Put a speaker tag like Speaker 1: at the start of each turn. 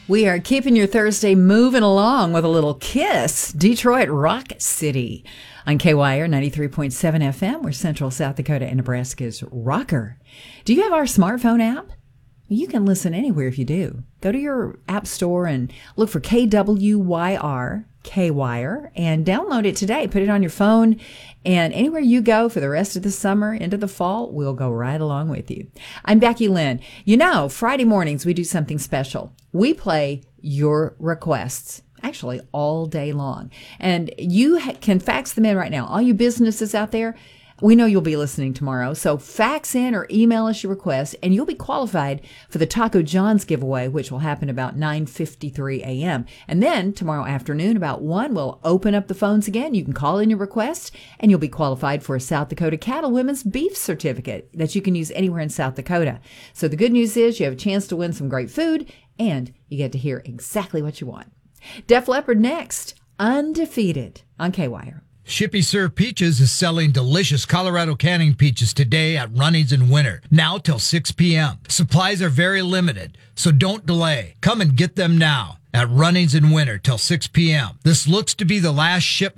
Speaker 1: We are keeping your Thursday moving along with a little Kiss, Detroit Rock City on KYR 93.7 FM. We're Central South Dakota and Nebraska's rocker. Do you have our smartphone app? You can listen anywhere if you do. Go to your app store and look for KWYR, KWYR, and download it today. Put it on your phone, and anywhere you go for the rest of the summer into the fall, we'll go right along with you. I'm Becky Lynn. You know, Friday mornings we do something special. We play your requests. Actually, all day long. And you can fax them in right now. All you businesses out there, we know you'll be listening tomorrow, so fax in or email us your request, and you'll be qualified for the Taco John's giveaway, which will happen about 9:53 a.m. And then tomorrow afternoon, about 1, we'll open up the phones again. You can call in your request, and you'll be qualified for a South Dakota Cattle Women's Beef Certificate that you can use anywhere in South Dakota. So the good news is you have a chance to win some great food, and you get to hear exactly what you want. Def Leppard next, Undefeated on KYR.
Speaker 2: Shippy Serve Peaches is selling delicious Colorado canning peaches today at Runnings in Winter, now till 6 p.m. Supplies are very limited, so don't delay. Come and get them now at Runnings in Winter till 6 p.m. This looks to be the last shipment